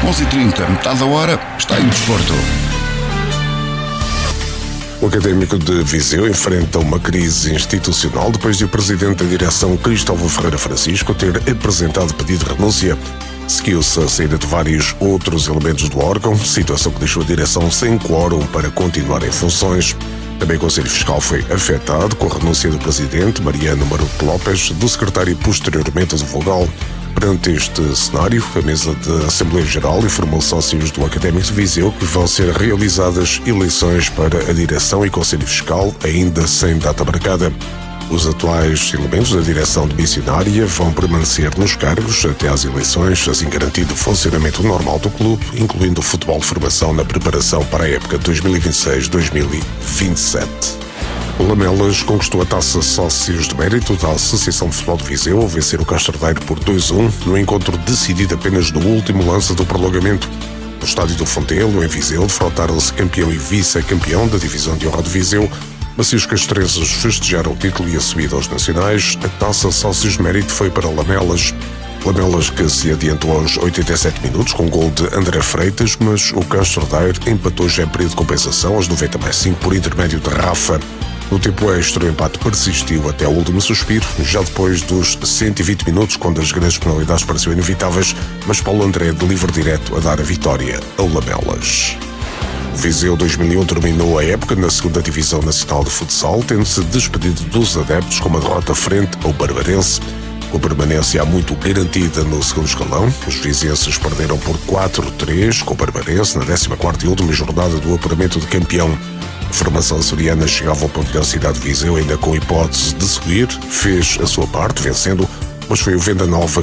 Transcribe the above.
11h30, metade da hora, está em desporto. O Académico de Viseu enfrenta uma crise institucional depois de o presidente da direção, Cristóvão Ferreira Francisco, ter apresentado pedido de renúncia. Seguiu-se a saída de vários outros elementos do órgão, situação que deixou a direção sem quórum para continuar em funções. Também o Conselho Fiscal foi afetado com a renúncia do presidente, Mariano Maroto Lopes, do secretário e posteriormente do vogal. Perante este cenário, a mesa da Assembleia Geral informou sócios do Académico de Viseu que vão ser realizadas eleições para a direção e Conselho Fiscal, ainda sem data marcada. Os atuais elementos da direção missionária vão permanecer nos cargos até às eleições, assim garantindo o funcionamento normal do clube, incluindo o futebol de formação na preparação para a época 2026-2027. O Lamelas conquistou a taça Sócios de Mérito da Associação de Futebol de Viseu ao vencer o Castordeiro por 2-1, no encontro decidido apenas no último lance do prolongamento. No estádio do Fontelo, em Viseu, defrontaram-se campeão e vice-campeão da Divisão de Honra de Viseu, mas se os castrenses festejaram o título e a subida aos nacionais, a taça Sócios de Mérito foi para Lamelas. Lamelas que se adiantou aos 87 minutos com um gol de André Freitas, mas o Castordeiro empatou já em período de compensação aos 90+5 por intermédio de Rafa. No tempo extra, o empate persistiu até ao último suspiro, já depois dos 120 minutos, quando as grandes penalidades pareciam inevitáveis, mas Paulo André de livre direto a dar a vitória ao Lamelas. O Viseu 2001 terminou a época na 2ª Divisão Nacional de Futsal, tendo-se despedido dos adeptos com uma derrota frente ao Barbarense. Com a permanência há muito garantida no 2º escalão, os vizienses perderam por 4-3 com o Barbarense na 14ª e última jornada do apuramento de campeão. A formação açoriana chegava ao Pontilhão Cidade de Viseu ainda com hipótese de subir, fez a sua parte, vencendo, mas foi o Venda Nova